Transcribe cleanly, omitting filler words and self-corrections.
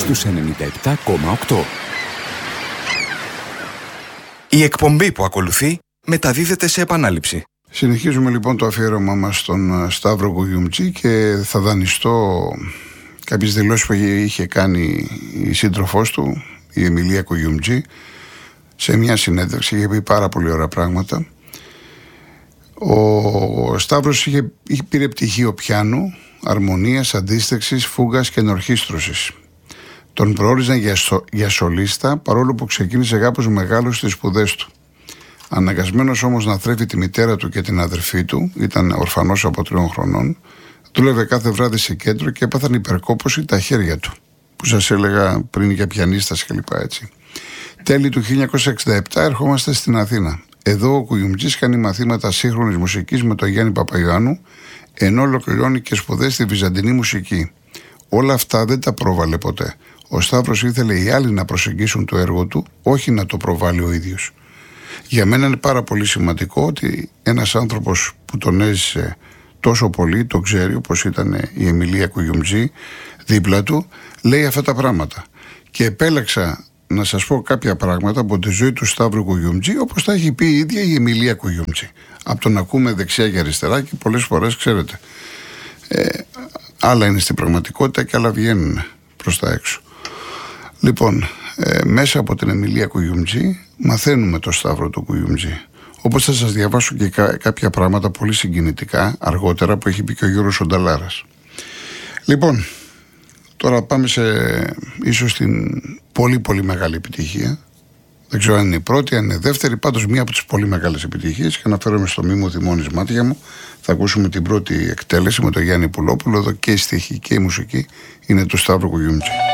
στους 97,8. Η εκπομπή που ακολουθεί μεταδίδεται σε επανάληψη. Συνεχίζουμε λοιπόν το αφιέρωμά μας στον Σταύρο Κουγιουμτζή και θα δανειστώ κάποιες δηλώσεις που είχε κάνει η σύντροφός του, η Εμιλία Κουγιουμτζή, σε μια συνέντευξη. Είχε πει πάρα πολύ ωραία πράγματα. Ο Σταύρος πήρε πτυχίο πιάνου, αρμονίας, αντίστεξης, φούγας και ενορχήστρωσης. Τον προόριζαν για σολίστα, παρόλο που ξεκίνησε κάπως μεγάλος στις σπουδές του. Αναγκασμένος όμως να θρέφει τη μητέρα του και την αδερφή του, ήταν ορφανός από 3 χρονών, δούλευε κάθε βράδυ σε κέντρο και έπαθαν υπερκόπωση τα χέρια του, που σας έλεγα πριν για πιανίστας κλπ. Έτσι. Τέλη του 1967 ερχόμαστε στην Αθήνα. Εδώ ο Κουγιουμτζής κάνει μαθήματα σύγχρονης μουσικής με τον Γιάννη Παπαϊωάννου, ενώ ολοκληρώνει και σπουδές στη βυζαντινή μουσική. Όλα αυτά δεν τα πρόβαλε ποτέ. Ο Σταύρος ήθελε οι άλλοι να προσεγγίσουν το έργο του, όχι να το προβάλλει ο ίδιος. Για μένα είναι πάρα πολύ σημαντικό ότι ένας άνθρωπος που τον έζησε τόσο πολύ, το ξέρει, όπως ήταν η Εμιλία Κουγιουμτζή δίπλα του, λέει αυτά τα πράγματα. Και επέλεξα να σας πω κάποια πράγματα από τη ζωή του Σταύρου Κουγιουμτζή, όπως τα έχει πει η ίδια η Εμιλία Κουγιουμτζή. Από το να ακούμε δεξιά και αριστερά και πολλές φορές, ξέρετε, άλλα είναι στην πραγματικότητα και άλλα βγαίνουν προς τα έξω. Λοιπόν, μέσα από την Εμιλία Κουγιουμτζή μαθαίνουμε το Σταύρο του Κουγιουμτζή. Όπως θα σας διαβάσω και κάποια πράγματα πολύ συγκινητικά αργότερα που έχει πει και ο Γιώργος Ονταλάρας. Λοιπόν, τώρα πάμε ίσως στην πολύ πολύ μεγάλη επιτυχία. Δεν ξέρω αν είναι η πρώτη, αν είναι δεύτερη, πάντως μία από τις πολύ μεγάλες επιτυχίες, και αναφέρομαι στο «Μη μου θυμώνεις μάτια μου». Θα ακούσουμε την πρώτη εκτέλεση με τον Γιάννη Πουλόπουλο. Εδώ και η στίχη και η μουσική είναι του Σταύρου Κουγιουμτζή.